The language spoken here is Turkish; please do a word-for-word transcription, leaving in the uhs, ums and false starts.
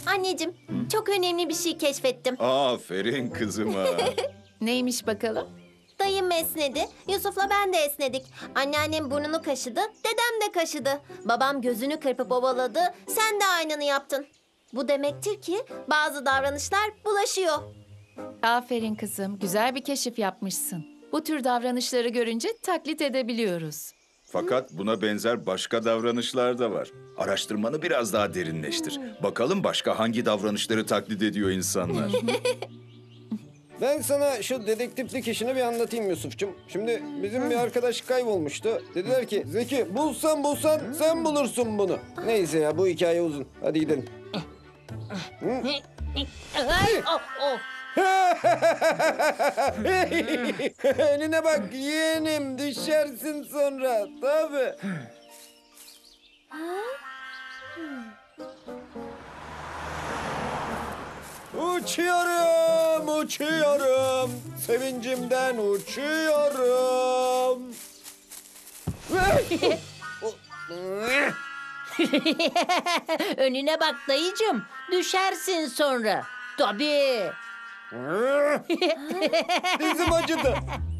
Anneciğim, çok önemli bir şey keşfettim. Aferin kızıma. Neymiş bakalım? Dayım esnedi, Yusuf'la ben de esnedik. Anneannem burnunu kaşıdı, dedem de kaşıdı. Babam gözünü kırpıp ovaladı, sen de aynını yaptın. Bu demektir ki bazı davranışlar bulaşıyor. Aferin kızım, güzel bir keşif yapmışsın. Bu tür davranışları görünce taklit edebiliyoruz. Fakat buna benzer başka davranışlar da var. Araştırmanı biraz daha derinleştir. Bakalım başka hangi davranışları taklit ediyor insanlar. Ben sana şu dedektiflik işini bir anlatayım Yusuf'cum. Şimdi bizim bir arkadaş kaybolmuştu. Dediler ki Zeki bulsan bulsan sen bulursun bunu. Neyse ya bu hikaye uzun. Hadi gidelim. Önüne bak yeğenim düşersin sonra. Tabii. Uçuyorum, uçuyorum. Sevincimden uçuyorum. Önüne bak dayıcım. Düşersin sonra. Tabii. Dizim acıdı.